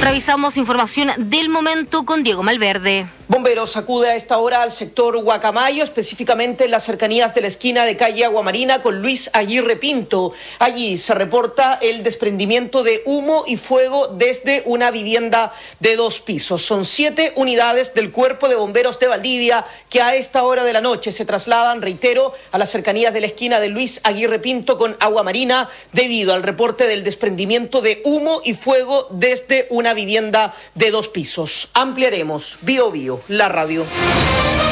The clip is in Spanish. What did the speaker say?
Revisamos información del momento con Diego Malverde. Bomberos acude a esta hora al sector Guacamayo, específicamente en las cercanías de la esquina de calle Aguamarina con Luis Aguirre Pinto. Allí se reporta el desprendimiento de humo y fuego desde una vivienda de 2 pisos. Son 7 unidades del Cuerpo de Bomberos de Valdivia que a esta hora de la noche se trasladan, reitero, a las cercanías de la esquina de Luis Aguirre Pinto con Aguamarina debido al reporte del desprendimiento de humo y fuego desde una vivienda de 2 pisos. Ampliaremos. Bio Bio, la radio.